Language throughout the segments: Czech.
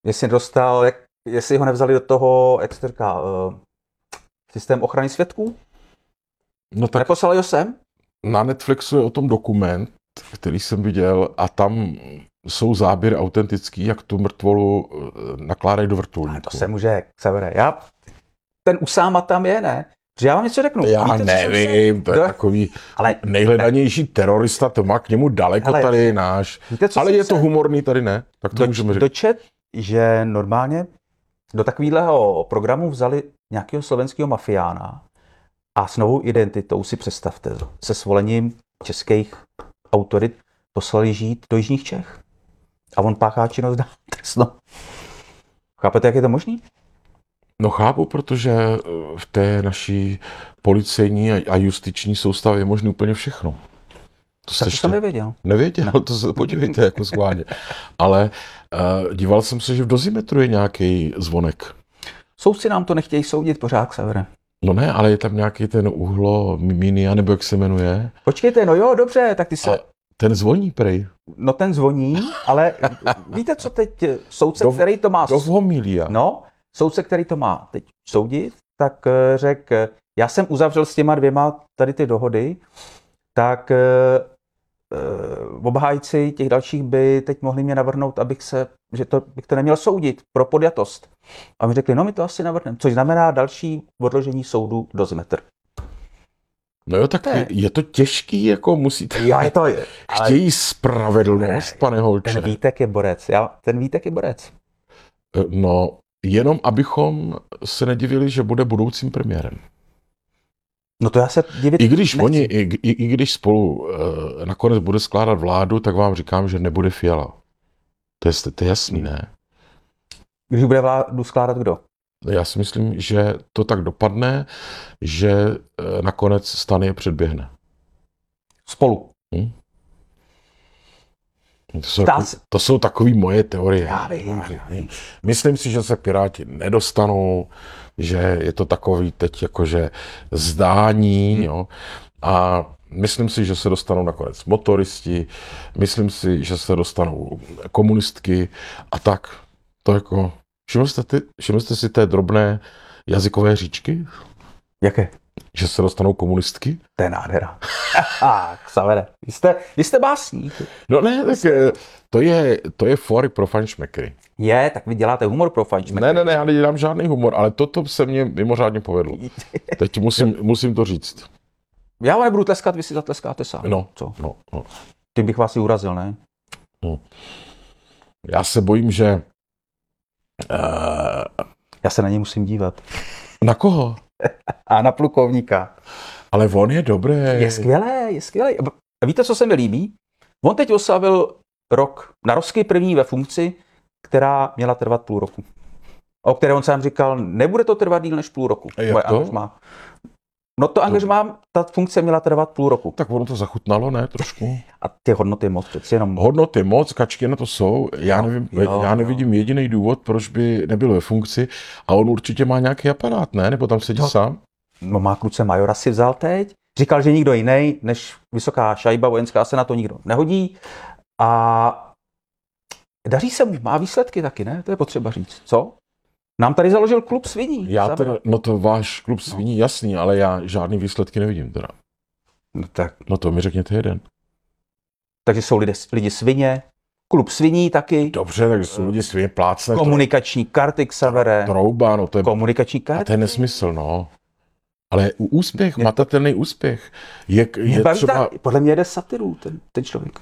jestli ho nevzali do toho, jak se to říká, systém ochrany svědků? No tak neposlali ho sem? Na Netflixu je o tom dokument, který jsem viděl a tam jsou záběry autentický, jak tu mrtvolu nakládají do vrtulníku. To se může, Xavere. Ten Usáma tam je, ne? Že já vám něco řeknu. Já víte, nevím, to je takový nejhledanější terorista, to má k němu daleko tady náš. Víte, ale je to humorný tady, ne? Tak to můžeme říct. Dočet, že normálně do takového programu vzali nějakého slovenského mafiána a s novou identitou, si představte, se svolením českých autorit poslali žít do jižních Čech. A on páchá činnost trestnou. Chápete, jak je to možný? No chápu, protože v té naší policejní a justiční soustavě je možné úplně všechno. To jsem nevěděl. Nevěděl, no. To se podívejte jako schválně. Ale díval jsem se, že v dozimetru je nějaký zvonek. Soudci nám to nechtějí soudit pořád, Xavere. No ne, ale je tam nějaký ten Minia, nebo jak se jmenuje. Počkejte, no jo, dobře, tak ty se... Ten zvoní, prej. No ten zvoní, ale víte, co teď soudce, který to má... Dovhomilia. No, soudce, který to má teď soudit, tak řekl, já jsem uzavřel s těma dvěma tady ty dohody, tak obhájci těch dalších by teď mohli mě navrhnout, bych to neměl soudit pro podjatost. A mi řekli, no my to asi navrhneme, což znamená další odložení soudu do Zimetr. No jo, tak je to těžký, jako musíte... Jo, je to... Chtějí spravedlnost, pane Holče. Ten Vítek je borec, ten Vítek je borec. No, jenom abychom se nedivili, že bude budoucím premiérem. No to já se divit I když spolu nakonec bude skládat vládu, tak vám říkám, že nebude Fiala. To je jasný, ne? Když bude vládu skládat kdo? Já si myslím, že to tak dopadne, že nakonec STAN je předběhne. Spolu. To jsou takové moje teorie. Já vím. Myslím si, že se Piráti nedostanou, že je to takový teď jakože zdání, jo. A myslím si, že se dostanou nakonec motoristi, myslím si, že se dostanou komunistky a tak. To jako... Všimli jste si té drobné jazykové říčky? Jaké? Že se dostanou komunistky? To je nádhera. Xavere, vy jste básník. No ne, tak to je fóry pro fajnšmekry. Tak vy děláte humor pro fajnšmekry. Ne, já nedělám žádný humor, ale toto se mně mimořádně povedlo. Teď musím to říct. Já vám nebudu tleskat, vy si zatleskáte sám. No. Co? No. Tím bych vás i urazil, ne? No. Já se bojím, že... Já se na něj musím dívat. Na koho? A na plukovníka. Ale on je dobrý. Je skvělý. A víte, co se mi líbí? On teď oslavil rok, narovský první ve funkci, která měla trvat půl roku. O které on sám říkal, nebude to trvat díl než půl roku. Jak to? No to angažmá, ta funkce měla trvat půl roku. Tak ono to zachutnalo, ne, trošku? A ty hodnoty moc, přeci jenom... Hodnoty moc, kačky na to jsou. Já nevidím jediný důvod, proč by nebyl ve funkci. A on určitě má nějaký aparát, ne? Nebo tam sedí sám? No má kluce majora si vzal teď. Říkal, že nikdo jiný, než vysoká šajba vojenská se na to nikdo nehodí. A daří se mu, má výsledky taky, ne? To je potřeba říct. Co? Nám tady založil klub sviní. No to váš klub sviní, jasný, ale já žádný výsledky nevidím teda. No to mi řekněte jeden. Takže jsou lidi svině, klub sviní taky. Dobře, takže jsou lidi svině, plácne. Komunikační karty, Xavere. Trouba, no to je... Komunikační karty. A to je nesmysl, no. Ale úspěch, matatelný úspěch. Je třeba... Podle mě jede satiru ten člověk.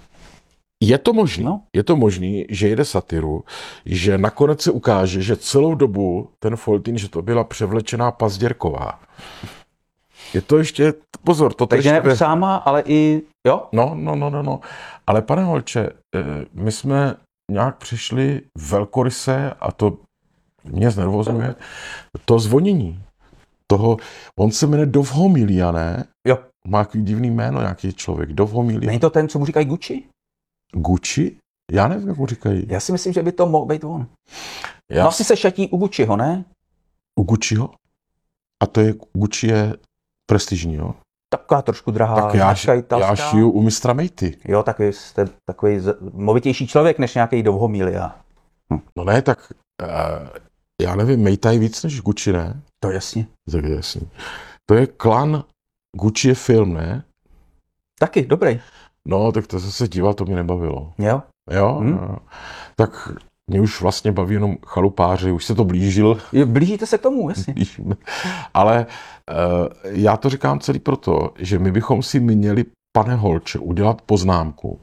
Je to možný, že jede satiru, že nakonec se ukáže, že celou dobu ten Foltín, že to byla převlečená Pazděrková. Je to ještě, pozor, to takže ne Usáma, ale i, jo? No. Ale pane Holče, my jsme nějak přišli velkoryse, a to mě znervozňuje, to zvonění. On se jmenuje Dovhomilia, ne? Jo. Má takový divný jméno, nějaký člověk, Dovhomilia. Není to ten, co mu říkají Gucci? Gucci? Já nevím, jak mu říkají. Já si myslím, že by to mohl být on. No asi se šatí u Gucciho, ne? U Gucciho? A to je, Gucci je prestižní, jo? Taková trošku drahá. Tak já šiju u mistra Mejty. Jo, tak jste takový movitější člověk, než nějaký Dovhomilia. No ne, tak Já nevím, Mejtaj víc než Gucci, ne? To jasně. Tak je jasný. To je klan, Gucci je film, ne? Taky, dobrý. No, tak to se díval, to mě nebavilo. Jo? Jo? No. Tak mě už vlastně baví jenom chalupáři, už se to blížil. Blížíte se k tomu, jasně. Ale já to říkám celý proto, že my bychom si měli, pane Holče, udělat poznámku,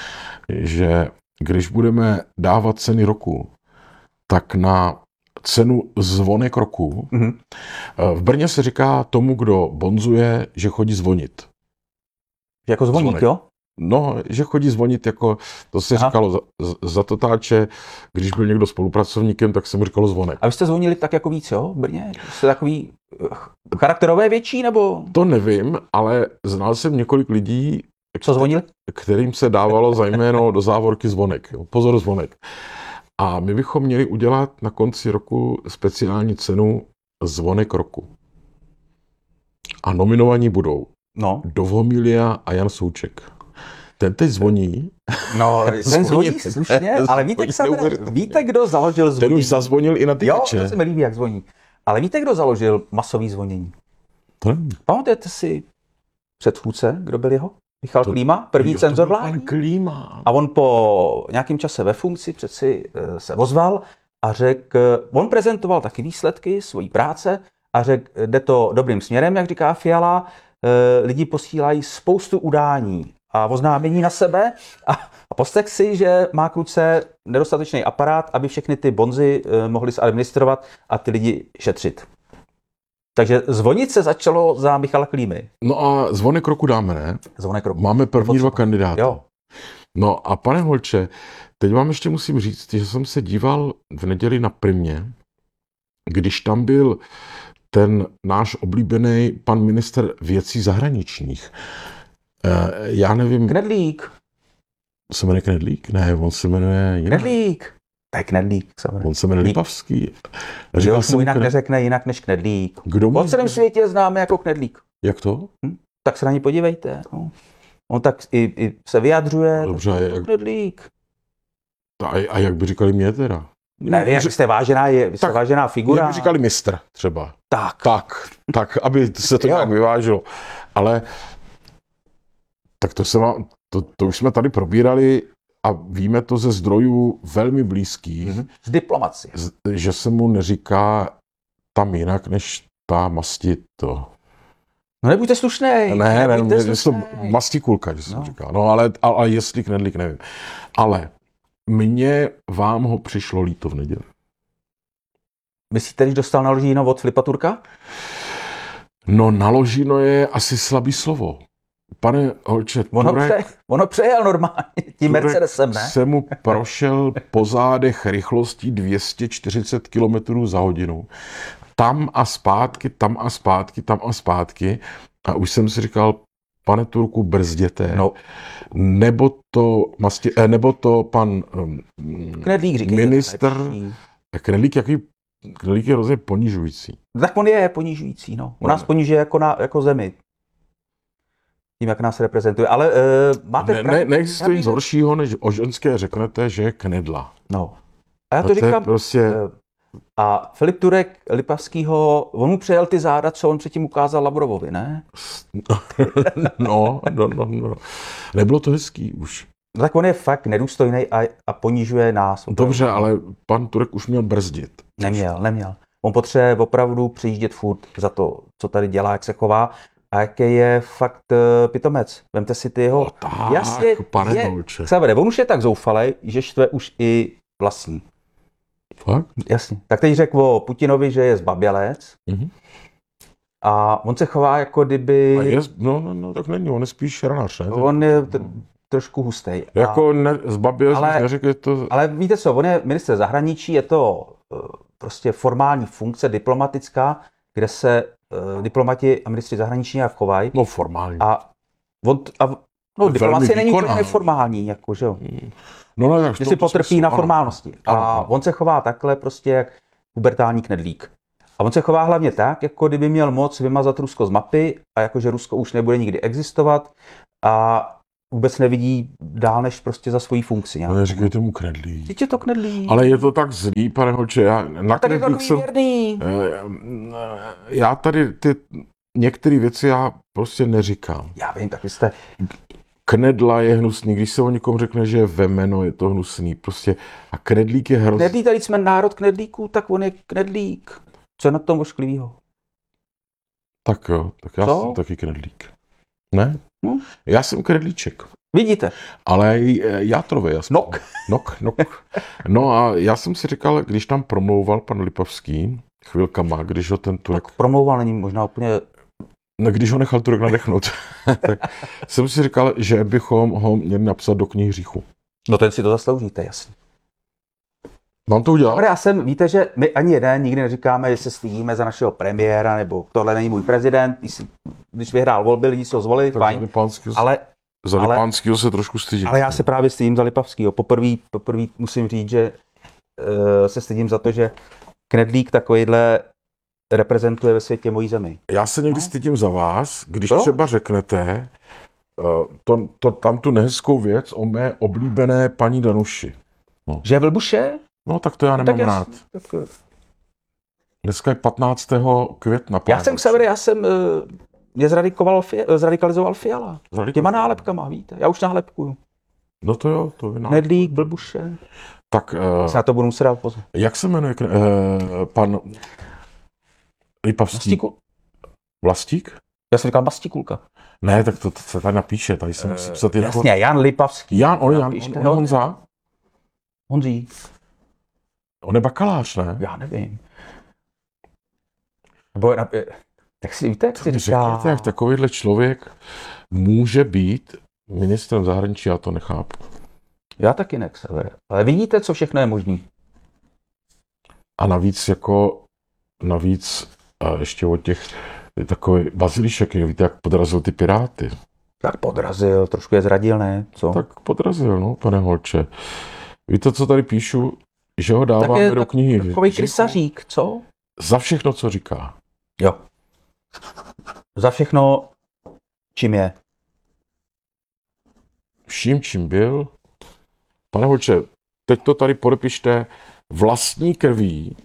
že když budeme dávat ceny roku, tak na cenu zvonek roku. V Brně se říká tomu, kdo bonzuje, že chodí zvonit. Jako zvoník, Zvonek. jo? No, že chodí zvonit, jako to se říkalo za totáče, když byl někdo spolupracovníkem, tak se mu říkalo zvonek. A vy jste zvonili tak jako víc, jo, v Brně? Jste takový charakterové větší, nebo? To nevím, ale znal jsem několik lidí, Co zvonili? kterým se dávalo za jméno do závorky zvonek. Jo. Pozor, zvonek. A my bychom měli udělat na konci roku speciální cenu zvonek roku. A nominovaní budou No. Dovhomilia a Jan Souček. Ten teď zvoní. No, ten zvoní slušně, ale víte, kdo založil zvonění? Ten už zazvonil i na ty Jo, keče. to se mi líbí, jak zvoní. Ale víte, kdo založil masový zvonění? To nevím. Pamatujete si předchůdce, kdo byl jeho? Michal Klíma, první cenzor vládní. Klíma. A on po nějakém čase ve funkci přeci se ozval a řekl, on prezentoval taky výsledky svojí práce a řekl, jde to dobrým směrem, jak říká Fiala, lidi posílají spoustu udání a oznámení na sebe a poslech si, že má k ruce nedostatečný aparát, aby všechny ty bonzy mohli zadministrovat a ty lidi šetřit. Takže zvonit se začalo za Michala Klímy. No a zvonek roku dáme, ne? Zvonek roku. Máme první dva kandidáty. Jo. No a pane Holče, teď vám ještě musím říct, že jsem se díval v neděli na Primě, když tam byl ten náš oblíbený pan ministr věcí zahraničních. Já nevím... Knedlík. Se jmenuje Knedlík? Ne, on se jmenuje jinak. Knedlík. To je Knedlík. On se jmenuje Lipavský. Říkal jsem mu jinak neřekne jinak než Knedlík. Kdo Po celém světě známe jako Knedlík. Jak to? Tak se na ně podívejte. No. On tak i se vyjadřuje. Dobře, jak... Knedlík. A jak by říkali mě teda? Ne, vy jste vážená figura. Jak by říkali mistr třeba. Tak, aby se to nějak vyvážilo. Ale tak to už jsme tady probírali a víme to ze zdrojů velmi blízkých. Z diplomacie. Že se mu neříká tam jinak, než ta masti to. No nebuďte slušnej. Ne, to mastikulka, že jsem říkal. No ale jestli Knedlík, nevím. Ale mně vám ho přišlo líto v neděli. Myslíte, když dostal naložíno od Filipa Turka? No naložíno je asi slabý slovo. Pane Holče, ono přejel normálně tím Mercedesem, ne? Se mu prošel po zádech rychlostí 240 km za hodinu. Tam a zpátky, tam a zpátky, tam a zpátky. A už jsem si říkal, pane Turku, brzděte. No. Nebo to pan Knedlík, říkejte, ministr. Knedlík je hrozně ponižující. Tak on je ponižující, no. On nás ponižuje jako zemi. Tím, jak nás reprezentuje. Ale máte neexistuje nic horšího, než o ženské řeknete, že je knedla. No. A já to říkám. Prostě... A Filip Turek Lipavskýho, on mu přejel ty záda, co on předtím ukázal Lavrovovi, ne? No. Nebylo to hezký už. No tak on je fakt nedůstojný a ponižuje nás. Dobře, ale pan Turek už měl brzdit. Neměl. On potřebuje opravdu přijíždět furt za to, co tady dělá, jak se chová. A jaký je fakt pitomec. Vemte si ty jeho... Jasně, pane Holče. On už je tak zoufalej, že štve už i vlastní. Fakt? Jasně. Tak teď řekl o Putinovi, že je zbabělec. Mm-hmm. A on se chová jako kdyby... No, tak není, on je spíš ranař, ne? On je trošku hustej. Jako zbabělec, neřekl to... Ale víte co, on je ministr zahraničí, je to prostě formální funkce diplomatická, kde se diplomati a ministři zahraničí nějak chovají. No formální. Diplomacie není úplně neformální, jako, že jo. Že si potrpí na formálnosti. A on se chová takhle prostě jak pubertální knedlík. A on se chová hlavně tak, jako kdyby měl moc vymazat Rusko z mapy a jako, že Rusko už nebude nikdy existovat. A vůbec nevidí dál než prostě za svoji funkci. No, neříkejte mu knedlík. Teď je to knedlík. Ale je to tak zlý, pane Holče, já na tak je to knedlík jsem... věrný. Já tady ty některé věci já prostě neříkám. Já vím, tak vy jste... Knedla je hnusný, když se o někom řekne, že je vemeno, je to hnusný, prostě a knedlík je hrozný. Knedlík, tady jsme národ knedlíků, tak on je knedlík. Co je na tom ošklivýho? Tak jo, tak já jsem taky knedlík. Ne? No. Já jsem knedlíček. Vidíte? Ale játrový. Nok. No a já jsem si říkal, když tam promlouval pan Lipavský, chvilkama, když ho ten Turek... Tak promlouval, není možná úplně... No, když ho nechal Turek nadechnout, tak jsem si říkal, že bychom ho měli napsat do knihy hříchu. No ten si to zasloužíte, jasně. Mám to udělat? Ale víte, že my ani jeden nikdy neříkáme, že se stydíme za našeho premiéra, nebo tohle není můj prezident, když vyhrál volby, lidi si ho zvolili, tak fajn. Za Lipánskýho se trošku stydím. Ale já se právě stydím za Lipavskýho. Poprvé musím říct, že se stydím za to, že knedlík takovýhle reprezentuje ve světě mojí zemi. Já se někdy stydím za vás, když třeba řeknete tam tu nehezkou věc o mé oblíbené paní Danuši. No. Že je vlbuše? No tak to já nemám rád. Dneska je 15. května. Já jsem mě zradikalizoval Fiala. Těma nálepkama, víte. Já už nálepkuju. No to jo, to je knedlík, blbuše. Tak na to budu muset dát pozor. Jak se jmenuje pan Lipavský? Vlastík? Já jsem říkal Mastikulka. Ne, tak to se tady napíše. Tady se musí psat jasně, Jan Lipavský. Jan Honza? Honzí. On je bakalář, ne? Já nevím. Nebo tak si víte, jak si říká... Řekněte, jak takovýhle člověk může být ministrem zahraničí, já to nechápu. Já taky ne, Xaver. Ale vidíte, co všechno je možný. A navíc ještě od těch takový Bazilišek, víte, jak podrazil ty Piráty. Tak podrazil, trošku je zradil, ne? Co? Tak podrazil, no, pane Holče. Víte, co tady píšu? Že ho dáváme do knihy. Takový krysařík, co? Za všechno, co říká. Jo. Za všechno, čím je. Vším, čím byl. Pane Holče, teď to tady podepište vlastní krví.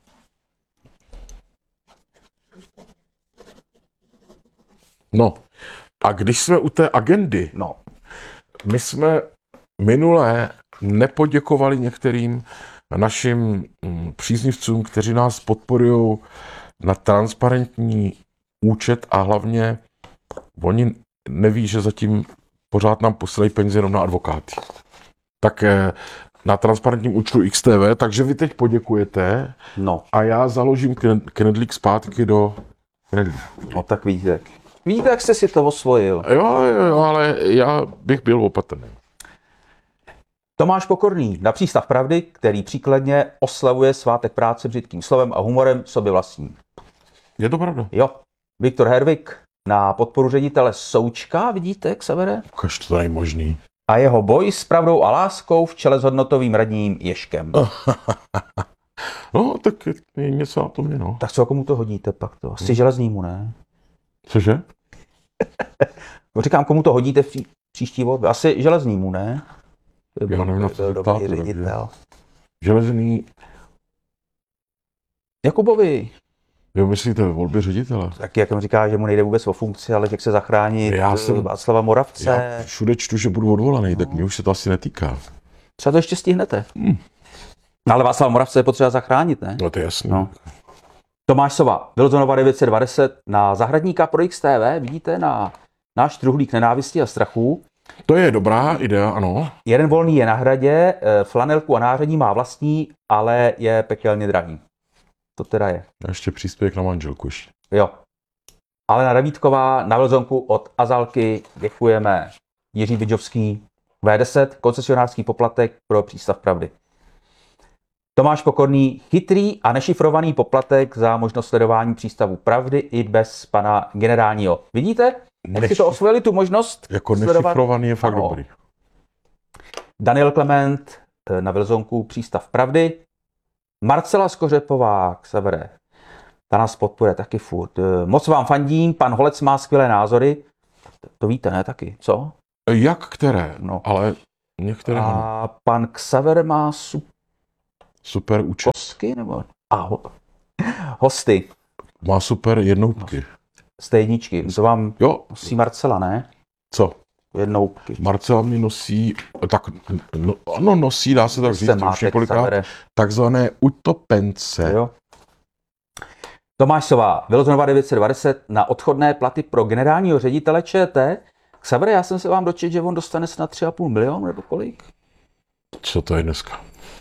No, a když jsme u té agendy, my jsme minule nepoděkovali některým našim příznivcům, kteří nás podporují na transparentní účet a hlavně oni neví, že zatím pořád nám posílají peníze jenom na advokáty. Tak na transparentním účtu XTV, takže vy teď poděkujete a já založím knedlík zpátky do knedlíku. No tak víte, jak jste si to osvojil. Jo, ale já bych byl opatrný. Tomáš Pokorný na Přístav pravdy, který příkladně oslavuje svátek práce břitkým slovem a humorem sobě vlastní. Je to pravda? Jo. Viktor Hervik na podporu ředitele Součka, vidíte, Xavere? Ukaž, to není možný. A jeho boj s pravdou a láskou v čele s hodnotovým radním Ježkem. No, tak je něco na tom je, no. Tak co, komu to hodíte pak to? Asi Železnýmu, ne? Cože? Říkám, komu to hodíte v příští volbě? Asi Železnýmu, ne? Já nevím, na co dobrý ředitel. Železný... Jakubovi. Jo, myslíte ve volbě ředitele? Tak jak on říká, že mu nejde vůbec o funkci, ale že chce zachránit Václava Moravce. Já všude čtu, že budu odvolaný, tak mě už se to asi netýká. Třeba to ještě stihnete. Ale Václava Moravce je potřeba zachránit, ne? No to je jasný. No. Tomáš Sova, Wilsonova 920 na zahradníka pro XTV, vidíte, na náš truhlík nenávisti a strachu. To je dobrá idea, ano. Jeden volný je na hradě, flanelku a nářadí má vlastní, ale je pekelně drahý. To teda je. A ještě příspěvek na manželku. Jo. Alena Davídková na Wilsonku od Azalky děkujeme. Jiří Bidžovský V10, koncesionářský poplatek pro Přístav pravdy. Tomáš Pokorný, chytrý a nešifrovaný poplatek za možnost sledování Přístavu pravdy i bez pana generálního. Vidíte? Jak si to osvojili, tu možnost jako nešifrovaný je fakt dobrý. Daniel Klement na Wilsonku Přístav pravdy. Marcela Skořepová, Xavere, ta nás podporuje taky furt. Moc vám fandím, pan Holec má skvělé názory. To víte, ne, taky, co? Jak které? No. Ale některé ano. A pan Xaver má Super účet. hostky, nebo? Hosty. Má super jednoutky. Z jedničky. To vám Jo. nosí Marcela, ne? Co? Jednoutky. Marcela mi nosí, tak no, ano, nosí, dá se tak říct, už několikrát, takzvané utopence. Jo. Tomášová, Vilzonova 920 na odchodné platy pro generálního ředitele ČT. Xavere, já jsem se vám dočetl, že on dostane snad 3,5 milionu, nebo kolik? Co to je dneska?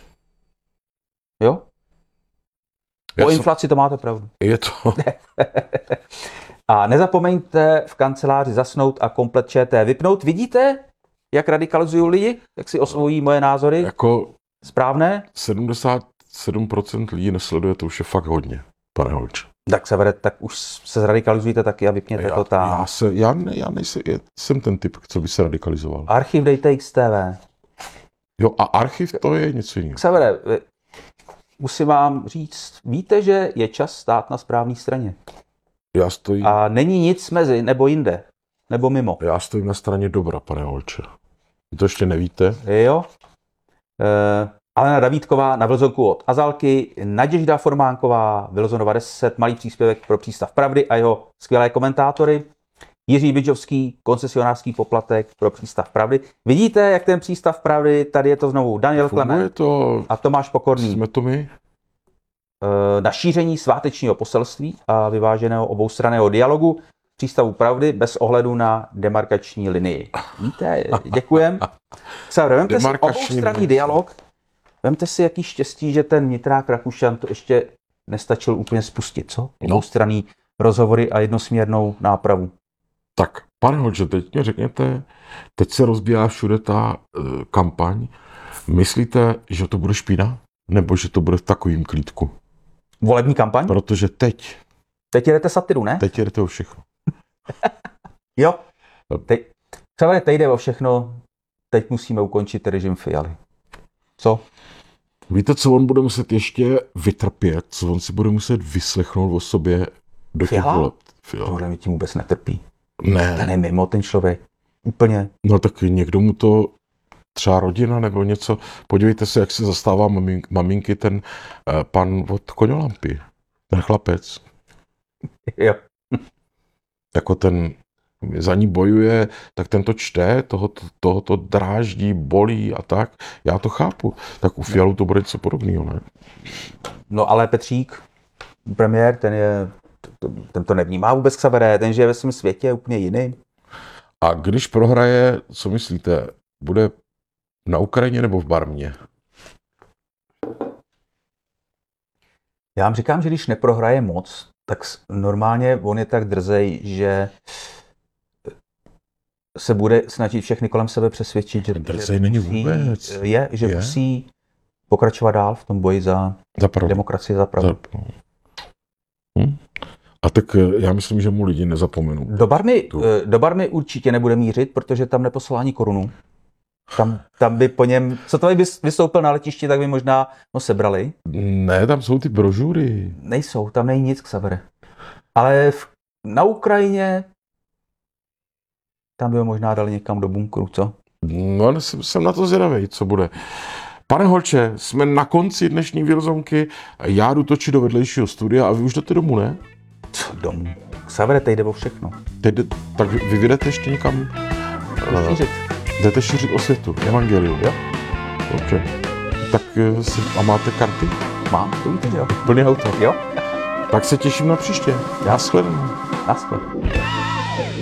Jo? Po inflaci to máte pravdu. Je to. A nezapomeňte v kanceláři zasnout a komplet ČT vypnout. Vidíte, jak radikalizují lidi? Jak si osvojí moje názory? Jako správné? 77% lidí nesleduje, to už je fakt hodně, pane Holče. Tak Xavere, tak už se zradikalizujte taky a vypněte to tam. Já jsem ten typ, co by se radikalizoval. Archiv dejte XTV. Jo, a archiv to je něco jiného. Xavere, musím vám říct, víte, že je čas stát na správné straně. Já stojím. A není nic mezi, nebo jinde, nebo mimo. Já stojím na straně dobra, pane Holče. Vy to ještě nevíte? Jo. Alena Davídková na Vlzonku od Azalky, Naděžda Formánková, Vilzonova 10, malý příspěvek pro Přístav pravdy a jeho skvělé komentátory. Jiří Bidžovský, koncesionářský poplatek pro Přístav pravdy. Vidíte, jak ten Přístav pravdy, tady je to znovu Daniel Klement a Tomáš Pokorný. Jsme to my? Na šíření svátečního poselství a vyváženého oboustranného dialogu Přístavu pravdy bez ohledu na demarkační linii. Víte, děkujem. Vemte si oboustranný dialog. Vemte si, jaký štěstí, že ten Nitrák Rakušan to ještě nestačil úplně spustit, co? Oboustranný rozhovory a jednosměrnou nápravu. Tak, pane Holče, teď mě řekněte, teď se rozbíhá všude ta kampaň. Myslíte, že to bude špína? Nebo že to bude v takovým klídku? Volební kampaň? Protože teď. Teď jedete satiru, ne? Teď jedete o všechno. Jo. Teď jde o všechno. Teď musíme ukončit režim Fialy. Co? Víte, co on bude muset ještě vytrpět? Co on si bude muset vyslechnout o sobě do těch voleb? Tohle mi tím vůbec netrpí. Ne. Ten je mimo, ten člověk. Úplně. No tak někdo mu to, třeba rodina nebo něco. Podívejte se, jak se zastává maminky ten pan od Koňolampy. Ten chlapec. Jo. Jako ten za ní bojuje, tak ten to čte, tohoto dráždí, bolí a tak. Já to chápu. Tak u Fialu to bude něco podobného, ne? No ale Petřík, premiér, ten to nevnímá vůbec Xavere, ten žije ve svém světě úplně jiný. A když prohraje, co myslíte, bude na Ukrajině nebo v Barmě? Já vám říkám, že když neprohraje moc, tak normálně on je tak drzej, že se bude snažit všechny kolem sebe přesvědčit, že drzej není vůbec. Že musí pokračovat dál v tom boji za demokracii, za pravdu. A tak já myslím, že mu lidi nezapomenou. Do Barmy určitě nebude mířit, protože tam neposlal ani korunu. Tam by po něm, co to by vystoupil na letišti, tak by možná ho sebrali. Ne, tam jsou ty brožury. Nejsou, tam není nic, Xavere. Ale na Ukrajině tam by ho možná dali někam do bunkru, co? No, jsem na to zvědavý, co bude. Pane Holče, jsme na konci dnešní Vilzonky. Já jdu točit do vedlejšího studia a vy už jdete domů, ne? Co domů? Xavere, teď jde o všechno. Tak vy jdete ještě někam? Jdete šířit osvětu, evangelium. Jo. Okay. Tak a máte karty? Mám, to víte, jo. Plný auto. Jo. Tak se těším na příště. Naschledanou.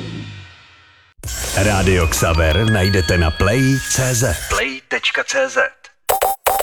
Rádio Xaver najdete na play.cz.